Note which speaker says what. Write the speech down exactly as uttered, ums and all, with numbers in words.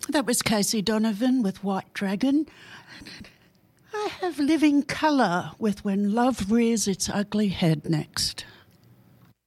Speaker 1: That was Casey Donovan with White Dragon. I have Living Colour with When Love Rears Its Ugly Head next.